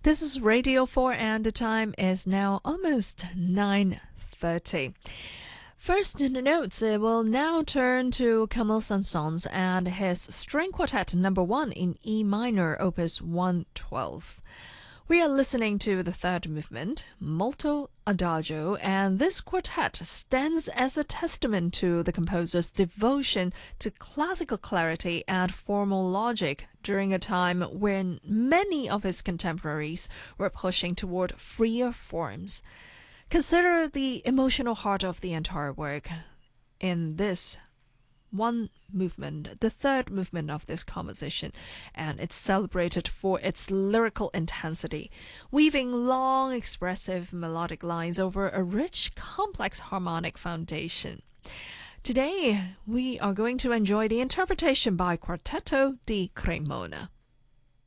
This is Radio 4 and the time is now almost 9:30. First in the notes, it will now turn to Camille Saint-Saëns and his String Quartet No. 1 in E minor, Opus 112. We are listening to the third movement, Molto Adagio, and this quartet stands as a testament to the composer's devotion to classical clarity and formal logic during a time when many of his contemporaries were pushing toward freer forms. Consider the emotional heart of the entire work in this one movement, the third movement of this composition, and it's celebrated for its lyrical intensity, weaving long, expressive melodic lines over a rich, complex harmonic foundation. Today, we are going to enjoy the interpretation by Quartetto di Cremona.